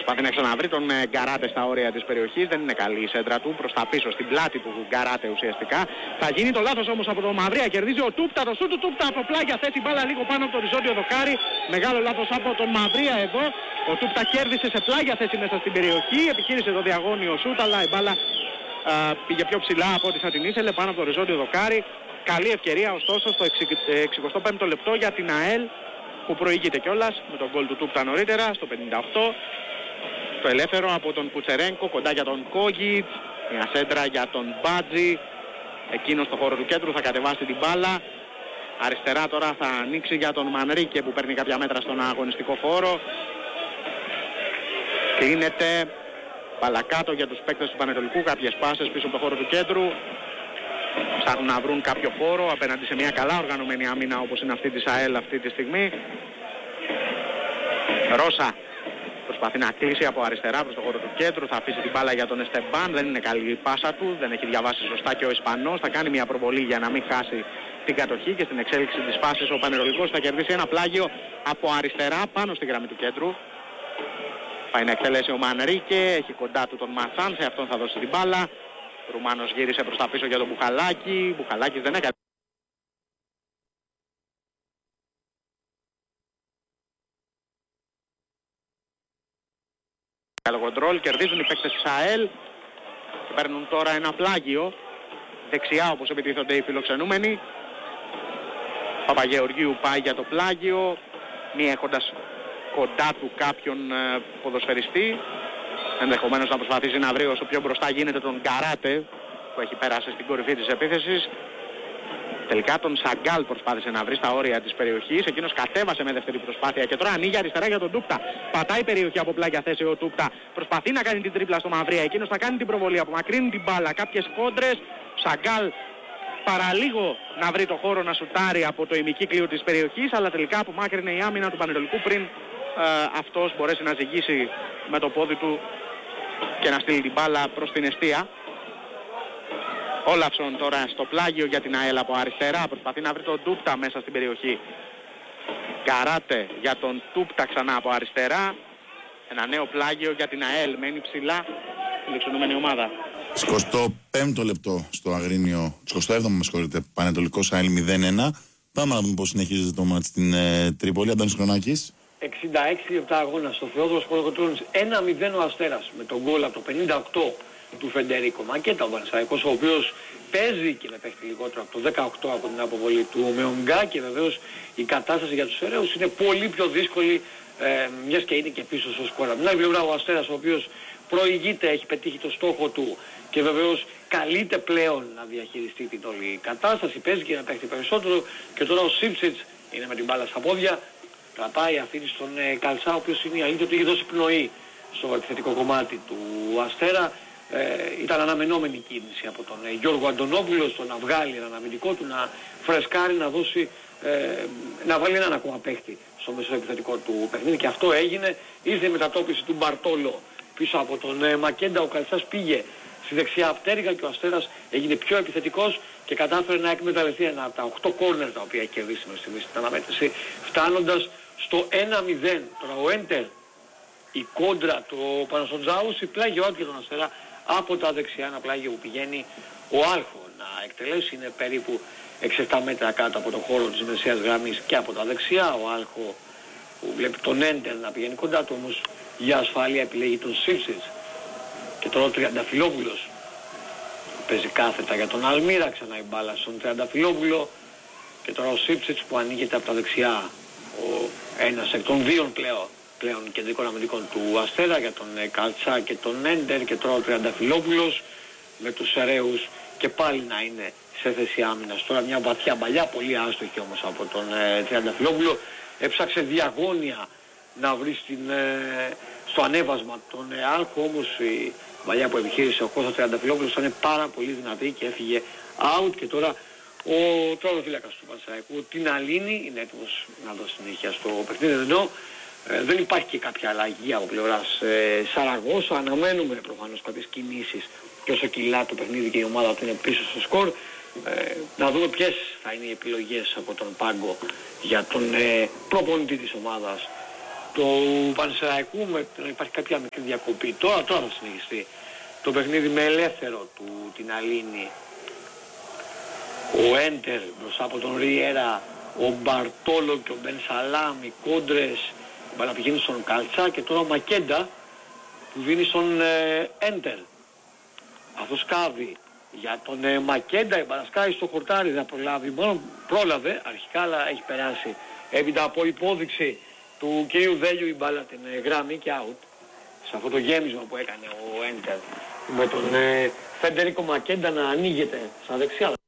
Προσπαθεί να ξαναβρει τον Γκαράτε στα όρια της περιοχής. Δεν είναι καλή η σέντρα του. Προς τα πίσω, στην πλάτη του Γκαράτε ουσιαστικά. Θα γίνει το λάθος όμως από τον Μαυρία. Κερδίζει ο Τούπτα. Το σούτ του Τούπτα από πλάγια θέση. Μπάλα λίγο πάνω από το οριζόντιο δοκάρι. Μεγάλο λάθος από τον Μαυρία εδώ. Ο Τούπτα κέρδισε σε πλάγια θέση μέσα στην περιοχή. Επιχείρησε το διαγώνιο σούτ, αλλά η μπάλα πήγε πιο ψηλά από ό,τι θα την ήθελε πάνω από το οριζόντιο δοκάρι. Καλή ευκαιρία ωστόσο στο 65ο λεπτό για την ΑΕΛ, που προηγείται κιόλας με τον γκολ του Τούπτα νωρίτερα στο 58. Το ελεύθερο από τον Κουτσερένκο κοντά για τον Κόγιτς. Μια σέντρα για τον Μπάτζη. Εκείνος στο χώρο του κέντρου θα κατεβάσει την μπάλα. Αριστερά τώρα θα ανοίξει για τον Μανρίκε που παίρνει κάποια μέτρα στον αγωνιστικό χώρο. Κλείνεται. Μπάλα κάτω για τους παίκτες του Πανετολικού. Κάποιες πάσες πίσω από το χώρο του κέντρου. Ψάχνουν να βρουν κάποιο χώρο απέναντι σε μια καλά οργανωμένη άμυνα όπως είναι αυτή της ΑΕΛ αυτή τη στιγμή. Ρώσα προσπαθεί να κλείσει από αριστερά προς το χώρο του κέντρου. Θα αφήσει την μπάλα για τον Εστεμπάν. Δεν είναι καλή η πάσα του. Δεν έχει διαβάσει σωστά και ο Ισπανός. Θα κάνει μια προβολή για να μην χάσει την κατοχή και στην εξέλιξη της φάσης ο Πανετολικός θα κερδίσει ένα πλάγιο από αριστερά πάνω στη γραμμή του κέντρου. Πάει να εκτελέσει ο Μανρίκε. Έχει κοντά του τον Ματσάν. Σε αυτόν θα δώσει την μπάλα. Ο Ρουμάνος γύρισε προς τα πίσω για τον Μπουχαλάκη. Μπουχαλάκης δεν έκανε. Καλό κοντρόλ, κερδίζουν οι παίκτες της ΑΕΛ και παίρνουν τώρα ένα πλάγιο. Δεξιά όπως επιτίθονται οι φιλοξενούμενοι. Παπαγεωργίου πάει για το πλάγιο, μη έχοντας κοντά του κάποιον ποδοσφαιριστή. Ενδεχομένως να προσπαθήσει να βρει όσο πιο μπροστά γίνεται τον Γκαράτε που έχει περάσει στην κορυφή της επίθεσης. Τελικά τον Σαγκάλ προσπάθησε να βρει στα όρια της περιοχής. Εκείνος κατέβασε με δεύτερη προσπάθεια και τώρα ανοίγει αριστερά για τον Τούπτα. Πατάει περιοχή από πλάγια θέση ο Τούπτα. Προσπαθεί να κάνει την τρίπλα στο Μαυρία. Εκείνος θα κάνει την προβολή. Απομακρύνει την μπάλα. Κάποιες κόντρες. Σαγκάλ παραλίγο να βρει το χώρο να σουτάρει από το ημικύκλιο της περιοχής. Αλλά τελικά απομάκρυνε η άμυνα του Πανετολικού πριν αυτός μπορέσει να ζυγίσει με το πόδι του και να στείλει την μπάλα προς την εστία. Όλαυσον τώρα στο πλάγιο για την ΑΕΛ από αριστερά. Προσπαθεί να βρει τον Τούπτα μέσα στην περιοχή. Γκαράτε για τον Τούπτα ξανά από αριστερά. Ένα νέο πλάγιο για την ΑΕΛ. Μένει ψηλά η λεξονούμενη ομάδα. 25ο λεπτό στο Αγρίνιο, 27ο με συγχωρείτε, Πανετολικός ΑΕΛ 0-1. Πάμε να δούμε πώς συνεχίζεται το μάτς στην Τρίπολη. Αντώνης Χρονάκης. 66 λεπτά αγώνα στο Θεόδωρος Ποροκοτρούνης. 1-0 ο Αστέρας με τον γκολ από το 58 του Φεντερίκο Μακέτα, ο Πανσαϊκός, ο οποίος παίζει και με παίχτη λιγότερο από το 18 από την αποβολή του Ομεονγκά, και βεβαίως η κατάσταση για τους Εραίους είναι πολύ πιο δύσκολη, μιας και είναι και πίσω στο σκορ. Από την άλλη πλευρά ο Αστέρας, ο οποίος προηγείται, έχει πετύχει το στόχο του και βεβαίως καλείται πλέον να διαχειριστεί την όλη κατάσταση, παίζει και να παίχτη περισσότερο, και τώρα ο Σίψιτς είναι με την μπάλα στα πόδια, κρατάει, αφήνει στον Καλτσά, ο οποίος είναι η αλήθεια ότι έχει δώσει πνοή στο επιθετικό κομμάτι του Αστέρα. Ήταν αναμενόμενη κίνηση από τον Γιώργο Αντωνόπουλο στο να βγάλει έναν αμυντικό του, να φρεσκάρει, να δώσει, να βάλει έναν ακόμα παίχτη στο μεσό επιθετικό του παιχνίδι, και αυτό έγινε. Ήρθε η μετατόπιση του Μπαρτόλο πίσω από τον Μακέντα, ο Καλτσάς πήγε στη δεξιά πτέρυγα και ο Αστέρας έγινε πιο επιθετικός και κατάφερε να εκμεταλλευτεί ένα από τα 8 κόρνερ τα οποία έχει κερδίσει μέχρι στιγμής στην αναμέτρηση, φτάνοντας στο 1-0. Τώρα ο Έντερ, η κόντρα του Πανασοντζάους, η πλάγιο out για τον Αστέρα από τα δεξιά, ένα πλάγιο που πηγαίνει ο Άλχο να εκτελέσει, είναι περίπου 6-7 μέτρα κάτω από τον χώρο της μεσαίας γραμμής και από τα δεξιά. Ο Άλχο που βλέπει τον Έντερ να πηγαίνει κοντά του, όμως για ασφάλεια επιλέγει τον Σίψιτς. Και τώρα ο Τριανταφυλόπουλος παίζει κάθετα για τον Αλμύρα, ξανά η μπάλα στον Τριανταφυλόπουλο, και τώρα ο Σίψιτς που ανοίγεται από τα δεξιά, ένας εκ των δύο πλέον κεντρικών αμυντικών του Αστέρα, για τον Καλτσά και τον Έντερ, και τώρα ο Τριανταφυλόπουλος με τους Εραίους και πάλι να είναι σε θέση άμυνας. Τώρα μια βαθιά παλιά, πολύ άστοχη όμως από τον Τριανταφυλόπουλο, έψαξε διαγώνια να βρει στο ανέβασμα τον Άλκο, όμως η παλιά που επιχείρησε ο Κώστας Τριανταφυλόπουλος ήταν πάρα πολύ δυνατή και έφυγε out, και τώρα ο τροδοφύλακας του Πανσεραϊκού την αλύνει, είναι έτοιμος να δώσει συνέχεια στο παιχνίδι, ενώ δεν υπάρχει και κάποια αλλαγή από πλευράς Σαραγώσα. Αναμένουμε προφανώς κάποιες κινήσεις, και όσο κυλά το παιχνίδι και η ομάδα του είναι πίσω στο σκορ, να δούμε ποιες θα είναι οι επιλογές από τον πάγκο για τον προπονητή της ομάδας, του Πανσεραϊκού να υπάρχει κάποια μικρή διακοπή. Τώρα θα συνεχιστεί το παιχνίδι με ελεύθερο του την Αλίνη. Ο Έντερ μπροστά από τον Ριέρα, ο Μπαρτόλο και ο Μπεν Σαλάμ, οι κόντρες να πηγαίνει στον Καλτσά και τώρα ο Μακέντα που δίνει στον Έντερ. Αυτό σκάβει. Για τον Μακέντα η Μπαρασκάη στο χορτάρι δεν προλάβει, μόνο πρόλαβε αρχικά αλλά έχει περάσει. Έπειτα από υπόδειξη του κυρίου Δέλιου η μπάλα την γράμμη και out. Σε αυτό το γέμισμα που έκανε ο Έντερ με τον Φεντερίκο Μακέντα να ανοίγεται στα δεξιά.